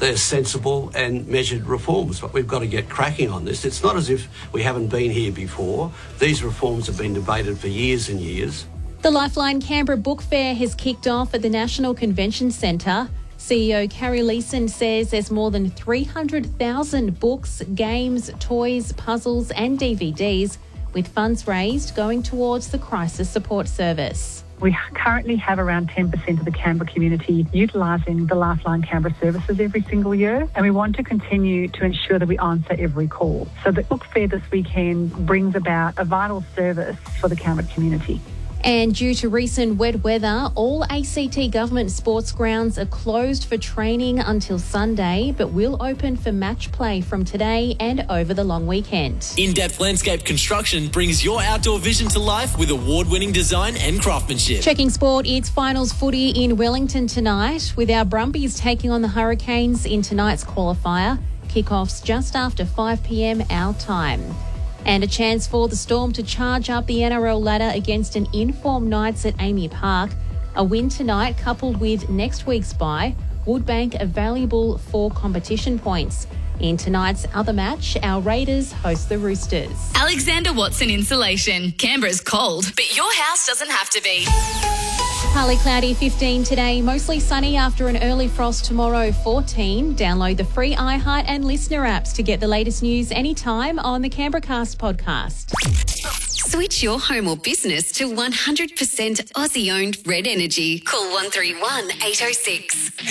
they're sensible and measured reforms, but we've got to get cracking on this. It's not as if we haven't been here before. These reforms have been debated for years and years. The Lifeline Canberra Book Fair has kicked off at the National Convention Centre. CEO Carrie Leeson says there's more than 300,000 books, games, toys, puzzles and DVDs, with funds raised going towards the Crisis Support Service. We currently have around 10% of the Canberra community utilising the Lifeline Canberra services every single year, and we want to continue to ensure that we answer every call. So the book fair this weekend brings about a vital service for the Canberra community. And due to recent wet weather, all ACT government sports grounds are closed for training until Sunday, but will open for match play from today and over the long weekend. In-Depth Landscape Construction brings your outdoor vision to life with award-winning design and craftsmanship. Checking sport, it's finals footy in Wellington tonight, with our Brumbies taking on the Hurricanes in tonight's qualifier. Kickoffs just after 5 p.m. our time. And a chance for the Storm to charge up the NRL ladder against an in-form Knights at Amy Park. A win tonight coupled with next week's bye would bank a valuable 4 competition points. In tonight's other match, our Raiders host the Roosters. Alexander Watson Insulation. Canberra's cold, but your house doesn't have to be. Partly cloudy, 15 today. Mostly sunny after an early frost tomorrow, 14. Download the free iHeart and Listener apps to get the latest news anytime on the Canberra Cast podcast. Switch your home or business to 100% Aussie-owned Red Energy. Call 131 806.